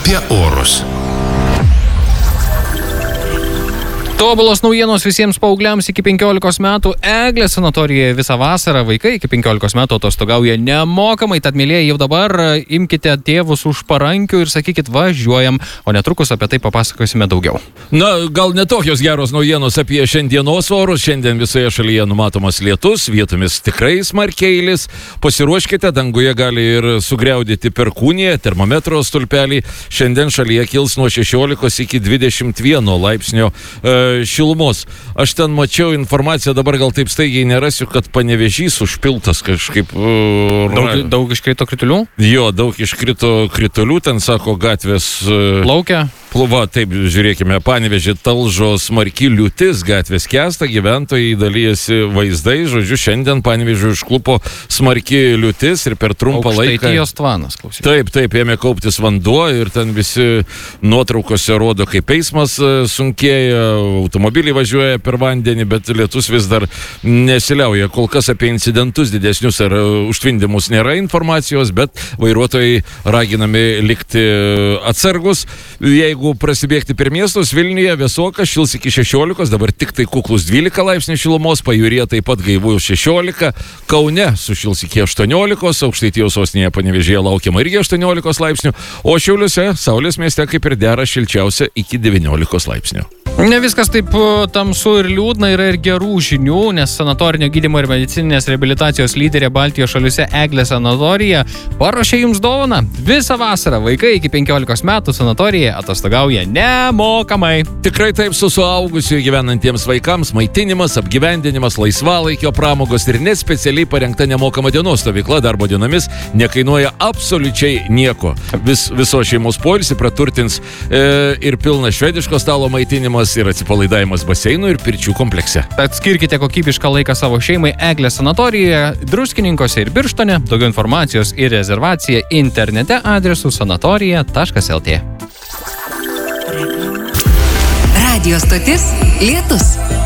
apie orus. Tobulos naujienos visiems paaugliams iki 15 metų. Eglės sanatorijoje visą vasarą vaikai iki 15 metų atostogauja nemokamai. Tad, mėlyjeji, jau dabar imkite tėvus už parankių ir sakykit važiuojam, o netrukus apie tai papasakosime daugiau. Na, gal netokios geros naujienos apie šiandienos orus. Šiandien visoje šalyje numatomas lietus, vietomis tikrai smarkiai lis. Pasiruoškite, danguje gali ir sugriaudyti perkūnija, termometro stulpelį. Šiandien šalyje kils nuo 16 iki 21 laipsnio šilumos. Aš ten mačiau informaciją, dabar gal taip staigiai nerasiu, kad Panevėžys užpiltas kažkaip. Daug iškrito kritulių? Jo, daug iškrito kritulių, ten sako gatvės. Plaukia? Va, taip, žiūrėkime, Panevėžį talžo smarki liūtis, gatvės skęsta, gyventojai dalyjasi vaizdai, žodžiu, šiandien Panevėžį užklupo smarki liūtis ir per trumpą laiką. Aukštaitijos tvanas, klausykite. Taip, ėmė kauptis vanduo ir ten visi nuotraukose rodo, kaip eismas sunkėja, automobiliai važiuoja per vandenį, bet lietus vis dar nesiliauja. Kol kas apie incidentus didesnius ar užtvindymus nėra informacijos, bet vairuotojai raginami likti atsargus. Jeigu prasibėgti per miestus, Vilniuje vėsoka, šils iki 16, dabar tik tai kuklus 12 laipsnių šilumos, Pajūryje taip pat gaivu 16, Kaune sušils iki 18, Aukštaitijos sostinėje Panevėžyje laukiama irgi 18 laipsnių, o Šiauliuose, Saulės mieste, kaip ir dera, šilčiausia iki 19 laipsnių. Ne viskas taip tamsu ir liūdna, yra ir gerų žinių, nes sanatorinio gydymo ir medicininės reabilitacijos lyderė Baltijos šaliuose Eglė sanatorija paruošė jums dovaną. Visą vasarą vaikai iki 15 metų sanatorijoje atostogauja nemokamai. Tikrai taip, su suaugusiu gyvenantiems vaikams maitinimas, apgyvendinimas, laisvalaikio pramogos ir net specialiai parengta nemokama dienos stovykla darbo dienomis nekainuoja absoliučiai nieko. Viso šeimos poilsį praturtins ir pilna švediško stalo maitinimas ir atsipalaidavimas baseinų ir pirčių komplekse. Tad skirkite kokybišką laiką savo šeimai Eglės sanatorijoje, Druskininkuose ir Birštone. Daugiau informacijos ir rezervacija internete adresu sanatorija.lt. Radio stotis Lietus.